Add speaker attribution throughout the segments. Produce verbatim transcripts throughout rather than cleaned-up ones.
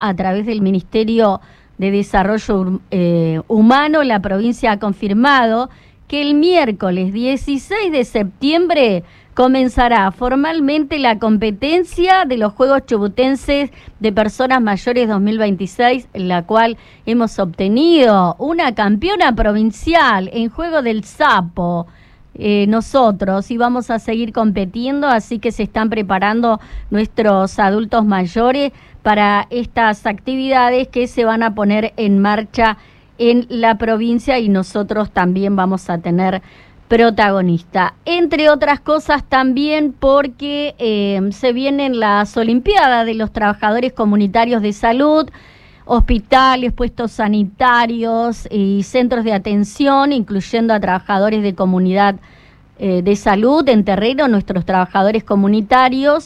Speaker 1: a través del Ministerio de Desarrollo eh, Humano, la provincia ha confirmado que el miércoles dieciséis de septiembre comenzará formalmente la competencia de los Juegos Chubutenses de Personas Mayores dos mil veintiséis, en la cual hemos obtenido una campeona provincial en Juego del Sapo. Eh, nosotros y vamos a seguir compitiendo, así que se están preparando nuestros adultos mayores para estas actividades que se van a poner en marcha en la provincia y nosotros también vamos a tener protagonista. Entre otras cosas también porque eh, se vienen las Olimpiadas de los Trabajadores Comunitarios de Salud, hospitales, puestos sanitarios y centros de atención, incluyendo a trabajadores de comunidad eh, de salud en terreno, nuestros trabajadores comunitarios,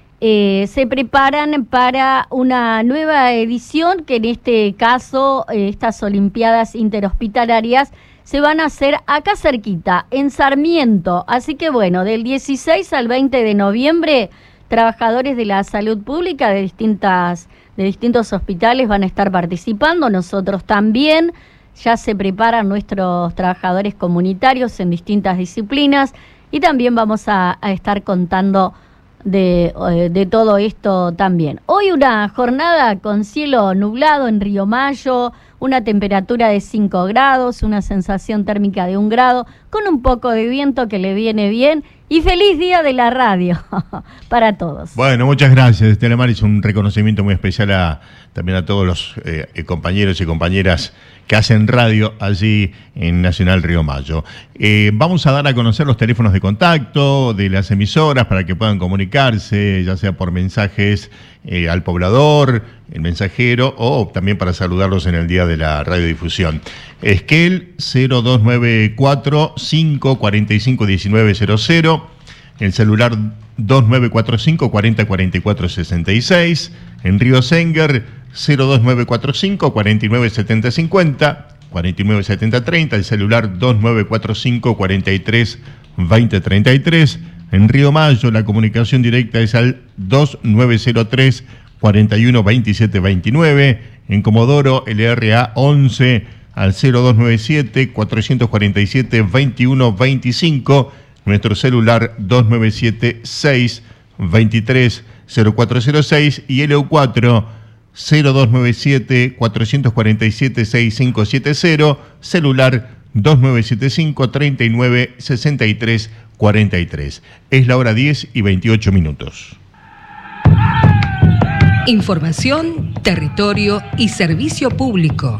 Speaker 1: eh, se preparan para una nueva edición que en este caso, eh, estas Olimpiadas Interhospitalarias, se van a hacer acá cerquita, en Sarmiento. Así que bueno, del dieciséis al veinte de noviembre, trabajadores de la salud pública de distintas de distintos hospitales van a estar participando, nosotros también. Ya se preparan nuestros trabajadores comunitarios en distintas disciplinas y también vamos a, a estar contando de, de todo esto también. Hoy una jornada con cielo nublado en Río Mayo, una temperatura de cinco grados, una sensación térmica de un grado, con un poco de viento que le viene bien. Y feliz día de la radio para todos.
Speaker 2: Bueno, muchas gracias, Estela Maris. Un reconocimiento muy especial a, también a todos los eh, compañeros y compañeras que hacen radio allí en Nacional Río Mayo. Eh, vamos a dar a conocer los teléfonos de contacto de las emisoras para que puedan comunicarse, ya sea por mensajes eh, al poblador, el mensajero, o también para saludarlos en el día de la radiodifusión. Esquel cero dos nueve cuatro, cinco cuatro cinco, uno nueve cero cero, el celular dos nueve cuatro cinco, cuarenta cuarenta y cuatro sesenta y seis, en Río Senguer cero dos nueve cuatro cinco, cuarenta y nueve setenta cincuenta, cuarenta y nueve setenta treinta, el celular dos nueve cuatro cinco, cuarenta y tres veinte treinta y tres, en Río Mayo la comunicación directa es al dos nueve cero tres, cuarenta y uno veintisiete veintinueve, en Comodoro el R A once al cero dos nueve siete, cuatrocientos cuarenta y siete, veintiuno veinticinco, nuestro celular dos nueve siete seis, veintitrés cero cuatro cero seis y L U cuatro cero dos nueve siete, cuatrocientos cuarenta y siete, sesenta y cinco setenta, celular dos nueve siete cinco, treinta y nueve sesenta y tres cuarenta y tres. Es la hora diez y veintiocho minutos.
Speaker 3: Información, territorio y servicio público.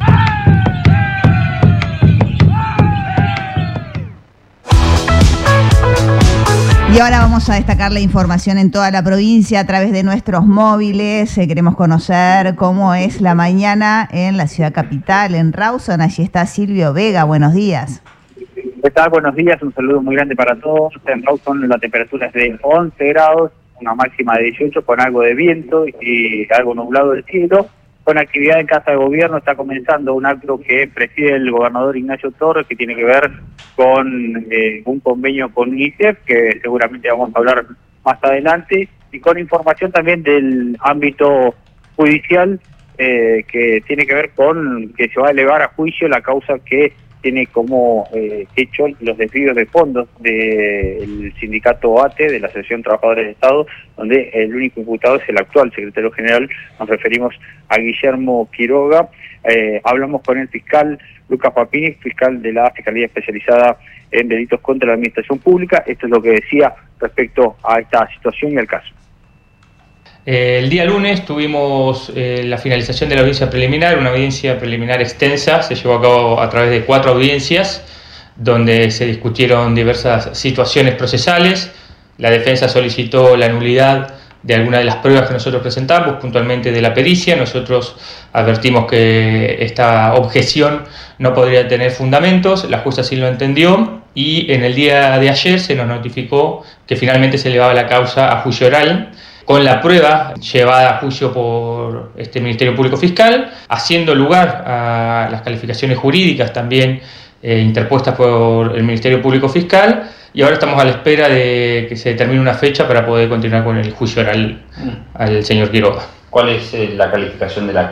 Speaker 4: Y ahora vamos a destacar la información en toda la provincia a través de nuestros móviles. Eh, queremos conocer cómo es la mañana en la ciudad capital, en Rawson. Allí está Silvio Vega. Buenos días.
Speaker 5: ¿Qué tal? Buenos días. Un saludo muy grande para todos. En Rawson la temperatura es de once grados, una máxima de dieciocho con algo de viento y algo nublado el cielo. Con actividad en Casa de Gobierno está comenzando un acto que preside el gobernador Ignacio Torres, que tiene que ver con eh, un convenio con UNICEF, que seguramente vamos a hablar más adelante, y con información también del ámbito judicial, eh, que tiene que ver con que se va a elevar a juicio la causa que tiene como eh, hecho los desvíos de fondos del sindicato A T E, de la Asociación de Trabajadores de Estado, donde el único imputado es el actual secretario general. Nos referimos a Guillermo Quiroga. Eh, hablamos con el fiscal Lucas Papini, fiscal de la Fiscalía Especializada en Delitos contra la Administración Pública. Esto es lo que decía respecto a esta situación y al caso.
Speaker 6: El día lunes tuvimos eh, la finalización de la audiencia preliminar, una audiencia preliminar extensa, se llevó a cabo a través de cuatro audiencias, donde se discutieron diversas situaciones procesales. La defensa solicitó la nulidad de algunas de las pruebas que nosotros presentamos, puntualmente de la pericia. Nosotros advertimos que esta objeción no podría tener fundamentos, la jueza sí lo entendió, y en el día de ayer se nos notificó que finalmente se elevaba la causa a juicio oral, con la prueba llevada a juicio por este Ministerio Público Fiscal, haciendo lugar a las calificaciones jurídicas también eh, interpuestas por el Ministerio Público Fiscal, y ahora estamos a la espera de que se determine una fecha para poder continuar con el juicio oral al señor Quiroga.
Speaker 7: ¿Cuál es eh, la calificación de la